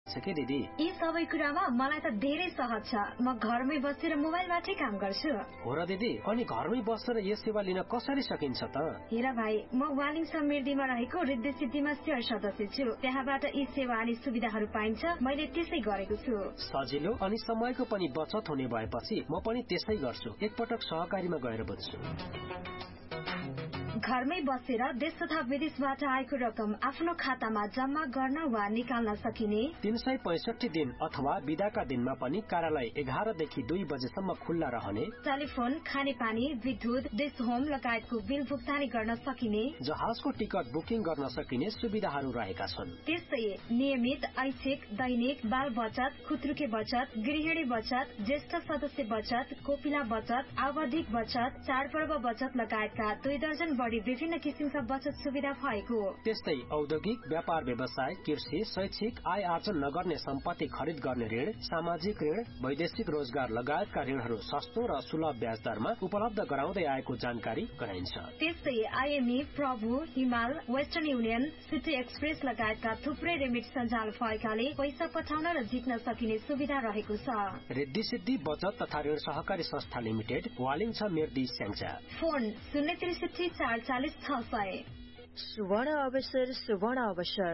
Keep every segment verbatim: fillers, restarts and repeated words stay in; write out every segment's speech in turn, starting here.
छ के दिदी? यी सबै कुरामा मलाई त धेरै सहज छ। म घरमै बसेर मोबाइलबाटै काम गर्छु। हो र दिदी, अनि घरमै बसेर यस सेवा लिन कसरी सकिन्छ त? हेर भाइ, म वालिङ समृद्धिमा रहेको रिद्धि सिद्धिमा शेयर सदस्य छु। त्यहाँबाट यी सेवा अनि सुविधाहरू पाइन्छ। मैले त्यसै गरेको छु। सजिलो अनि समयको पनि बचत हुने भएपछि म पनि त्यसै गर्छु। एकपटक सहकारीमा गएर बुझ्छु। घरमै बसेर देश तथा विदेशबाट आएको रकम आफ्नो खातामा जम्मा गर्न वा निकाल्न सकिने तीन सय पैंसठी दिन अथवा बिदाका दिनमा पनि कार्यालय एघारदेखि दुई बजेसम्म खुल्ला रहने, टेलिफोन, खानेपानी, विद्युत, डिस होम लगायतको बिल भुक्तानी गर्न सकिने, जहाजको टिकट बुकिङ गर्न सकिने सुविधाहरू रहेका छन्। त्यस्तै नियमित, ऐच्छिक, दैनिक, बाल बचत, खुत्रुके बचत, गृहिणी बचत, ज्येष्ठ सदस्य बचत, कोपिला बचत, आवधिक बचत, चाडपर्व बचत लगायतका दुई दर्जन बढी विभिन्न किसिमका बचत सुविधा भएको। त्यस्तै औद्योगिक, व्यापार व्यवसाय, कृषि, शैक्षिक, आय आर्जन नगर्ने सम्पत्ति खरिद गर्ने ऋण, सामाजिक ऋण, वैदेशिक रोजगार लगायतका ऋणहरू सस्तो र सुलभ ब्याज दरमा उपलब्ध गराउँदै आएको जानकारी गराइन्छ। त्यस्तै आइएमई, प्रभु, हिमाल, वेस्टर्न युनियन, सिटी एक्सप्रेस लगायतका थुप्रै रेमिट सञ्जाल भएकाले पैसा पठाउन र जित्न सकिने सुविधा रहेको छ। रिद्धि सिद्धि बचत तथा ऋण सहकारी संस्था लिमिटेड, वालिङ छ मिर्दी स्याङ्जा। फोन शून्य त्रिसठी चार चालिस छ सय। सुवर्ण अवसर, सुवर्ण अवसर।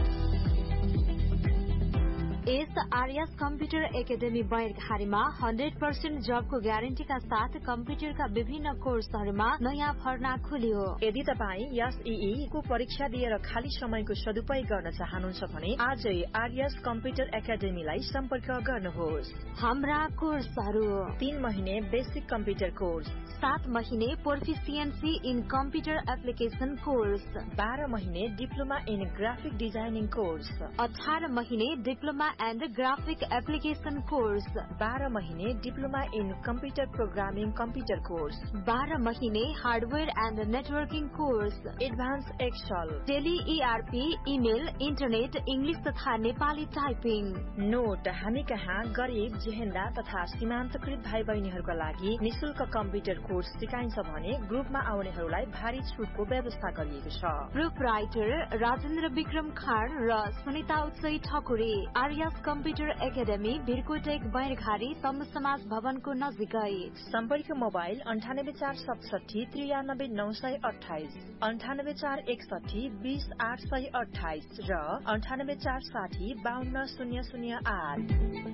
S आर्यस computer academy बैरघारीमा hundred percent जबको ग्यारेन्टीका साथ कम्प्युटरका विभिन्न कोर्सहरूमा नयाँ भर्ना खुल्यो। यदि तपाईँ एसईई को परीक्षा दिएर खाली समयको सदुपयोग गर्न चाहनुहुन्छ भने आजै आर्यस कम्प्युटर एकाडेमीलाई सम्पर्क गर्नुहोस्। हाम्रा कोर्सहरू: तीन महिने बेसिक कम्प्युटर कोर्स, सात महिने प्रोफिसिएन्सी इन कम्प्युटर एप्लिकेशन कोर्स, बाह्र महिने diploma in graphic designing course, अठार महिने diploma and graphic application course, बाह्र महिने diploma in computer programming computer course, बाह्र महिने hardware and networking course, advance Excel, tele ERP, email, internet, English तथा Nepali typing. Note, हामी कहाँ गरिब, जेहेन्दा तथा सीमान्तकृत भाइ बहिनीहरूका लागि निशुल्क कम्प्युटर कोर्स सिकाइन्छ भने ग्रुपमा आउनेहरूलाई भारी छुटको व्यवस्था गरिएको छ। प्रुफ राइटर राजेन्द्र विक्रम खाँड र सुनिता उत्सई ठकुरी। आर्यस कम्प्युटर एकाडेमी, भिरकोटेक, बैरघारी, तम्बु समाज भवनको नजिकै। सम्पर्क मोबाइल अन्ठानब्बे चार सतसठी त्रियानब्बे नौ सय अठाइस, अन्ठानब्बे चार एकसठी बीस आठ सय अठाइस र अन्ठानब्बे चार साठी बाहन्न शून्य शून्य आठ।